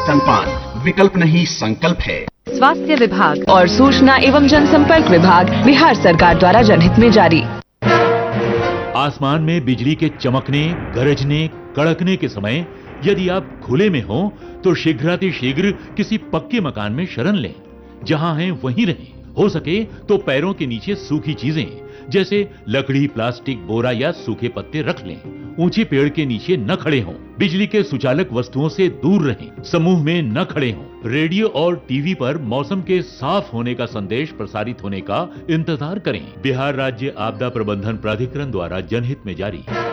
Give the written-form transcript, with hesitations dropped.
स्तनपान विकल्प नहीं संकल्प है। स्वास्थ्य विभाग और सूचना एवं जनसंपर्क विभाग बिहार सरकार द्वारा जनहित में जारी। आसमान में बिजली के चमकने, गरजने, कड़कने के समय यदि आप खुले में हो तो शीघ्रातिशीघ्र किसी पक्के मकान में शरण लें। जहां हैं वहीं रहें। हो सके तो पैरों के नीचे सूखी चीजें जैसे लकड़ी, प्लास्टिक, बोरा या सूखे पत्ते रख लें। ऊंचे पेड़ के नीचे न खड़े हों। बिजली के सुचालक वस्तुओं से दूर रहें। समूह में न खड़े हों। रेडियो और टीवी पर मौसम के साफ होने का संदेश प्रसारित होने का इंतजार करें। बिहार राज्य आपदा प्रबंधन प्राधिकरण द्वारा जनहित में जारी।